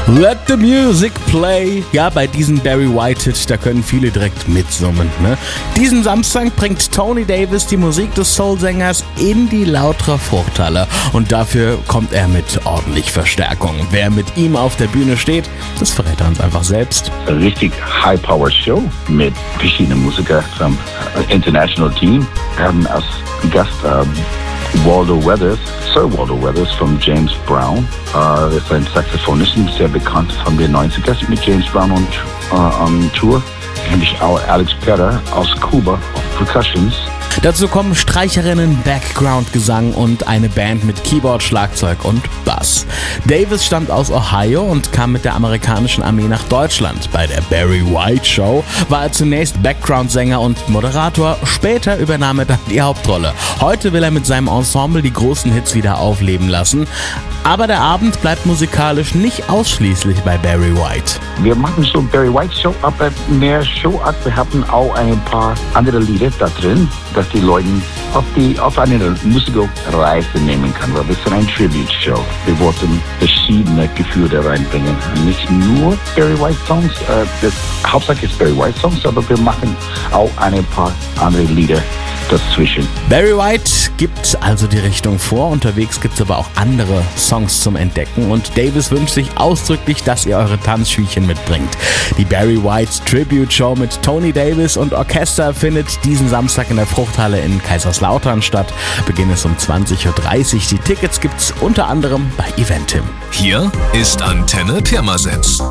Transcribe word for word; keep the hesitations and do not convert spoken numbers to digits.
Let the music play. Ja, bei diesem Barry White-Hit, da können viele direkt mitsummen. Ne? Diesen Samstag bringt Tony Davis die Musik des Soul-Sängers in die Lautra Fruchthalle. Und dafür kommt er mit ordentlich Verstärkung. Wer mit ihm auf der Bühne steht, das verrät er uns einfach selbst. Eine richtig High-Power-Show mit verschiedenen Musikern vom International Team. Wir haben als Gast ähm, Waldo Weathers, Sir Waldo Weathers von James Brown. Uh, das ist ein Saxophonist, sehr bekannt von den neunziger mit James Brown und uh, on Tour. Habe ich auch Alex Perra aus Kuba auf Percussions. Dazu kommen Streicherinnen, Background-Gesang und eine Band mit Keyboard, Schlagzeug und Bass. Davis stammt aus Ohio und kam mit der amerikanischen Armee nach Deutschland. Bei der Barry White Show war er zunächst Background-Sänger und Moderator, später übernahm er dann die Hauptrolle. Heute will er mit seinem Ensemble die großen Hits wieder aufleben lassen. Aber der Abend bleibt musikalisch nicht ausschließlich bei Barry White. Wir machen so Barry White Show, aber mehr Showart. Wir haben auch ein paar andere Lieder da drin, dass die Leute auf, die, auf eine Musikreise nehmen können. Weil wir sind ein Tribute-Show. Wir wollten verschiedene Gefühle reinbringen. Nicht nur Barry White Songs, äh, das Hauptsache ist Barry White Songs, aber wir machen auch ein paar andere Lieder dazwischen. Barry White gibt also die Richtung vor. Unterwegs gibt es aber auch andere Songs zum Entdecken und Davis wünscht sich ausdrücklich, dass ihr eure Tanzschüchen mitbringt. Die Barry White Tribute Show mit Tony Davis und Orchester findet diesen Samstag in der Fruchthalle in Kaiserslautern statt. Beginn ist um zwanzig Uhr dreißig. Die Tickets gibt's unter anderem bei Eventim. Hier ist Antenne Pirmasens.